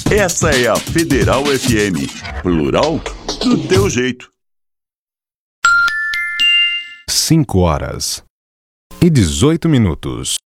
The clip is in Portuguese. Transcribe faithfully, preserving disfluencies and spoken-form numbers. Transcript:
Essa é a Federal F M. Plural do teu jeito. Cinco horas e dezoito minutos.